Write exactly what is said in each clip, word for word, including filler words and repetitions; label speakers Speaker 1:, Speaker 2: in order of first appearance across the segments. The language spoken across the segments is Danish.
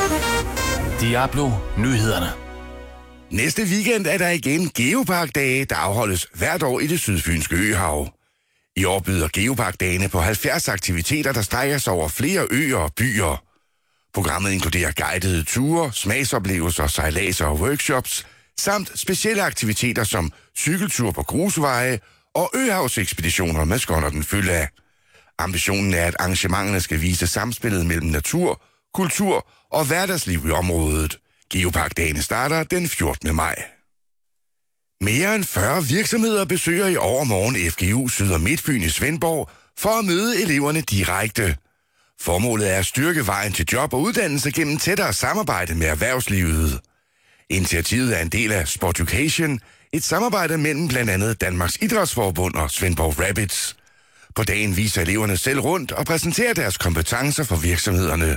Speaker 1: Diablo Nyhederne.
Speaker 2: Næste weekend er der igen Geopark-dage, der afholdes hvert år i det sydfynske øhav. I år byder Geopark-dagene på halvfjerds aktiviteter, der strækker sig over flere øer og byer. Programmet inkluderer guidede ture, smagsoplevelser, sejladser og workshops, samt specielle aktiviteter som cykeltur på grusveje og øhavsekspeditioner med skonnerten fylde af. Ambitionen er, at arrangementerne skal vise samspillet mellem natur, kultur og hverdagsliv i området. Geopark-dagene starter den fjortende maj. Mere end fyrre virksomheder besøger i overmorgen F G U Syd- og Midtfyn i Svendborg for at møde eleverne direkte. Formålet er at styrke vejen til job og uddannelse gennem tættere samarbejde med erhvervslivet. Initiativet er en del af Sportucation, et samarbejde mellem blandt andet Danmarks Idrætsforbund og Svendborg Rapids. På dagen viser eleverne selv rundt og præsenterer deres kompetencer for virksomhederne.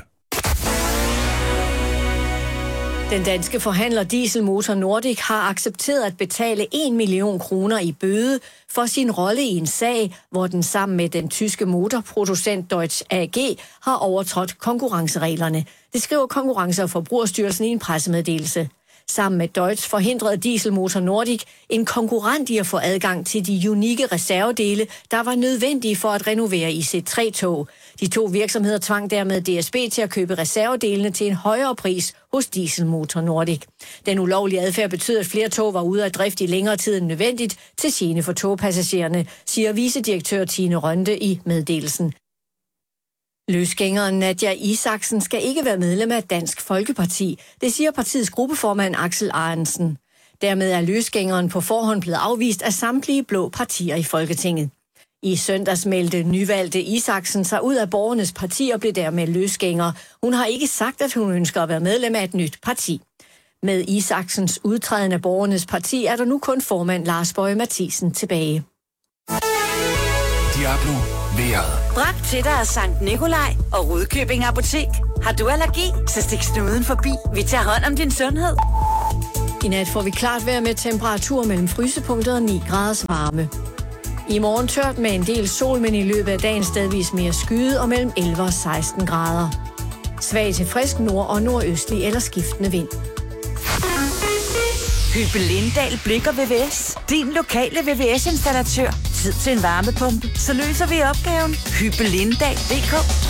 Speaker 3: Den danske forhandler Dieselmotor Nordic har accepteret at betale en million kroner i bøde for sin rolle i en sag, hvor den sammen med den tyske motorproducent Deutz A G har overtrådt konkurrencereglerne. Det skriver Konkurrence- og Forbrugerstyrelsen i en pressemeddelelse. Sammen med Deutz forhindrede Dieselmotor Nordic en konkurrent i at få adgang til de unikke reservedele, der var nødvendige for at renovere I C tre tog. De to virksomheder tvang dermed D S B til at købe reservedelene til en højere pris hos Dieselmotor Nordic. Den ulovlige adfærd betød, at flere tog var ude af drift i længere tid end nødvendigt til gene for togpassagererne, siger vicedirektør Tine Rønde i meddelelsen. Løsgængeren Nadja Isaksen skal ikke være medlem af Dansk Folkeparti, det siger partiets gruppeformand Axel Arensen. Dermed er løsgængeren på forhånd blevet afvist af samtlige blå partier i Folketinget. I søndags meldte nyvalgte Isaksen sig ud af Borgernes Parti og blev dermed løsgænger. Hun har ikke sagt, at hun ønsker at være medlem af et nyt parti. Med Isaksens udtræden af Borgernes Parti er der nu kun formand Lars Boje Mathiesen tilbage.
Speaker 1: Diablo Vejret.
Speaker 4: Bragt til dig af Sankt Nikolaj og Rudkøbing Apotek. Har du allergi, så stik snuden forbi. Vi tager hånd om din sundhed.
Speaker 3: I nat får vi klart vejr med temperatur mellem frysepunktet og ni graders varme. I morgen tørt med en del sol, men i løbet af dagen stedvis mere skyet og mellem elleve og seksten grader. Svag til frisk nord- og nordøstlig eller skiftende vind.
Speaker 4: Hyppe Lindahl Blikker V V S. Din lokale V V S-installatør. Tid til en varmepumpe. Så løser vi opgaven. Hyppe Lindahl punktum d k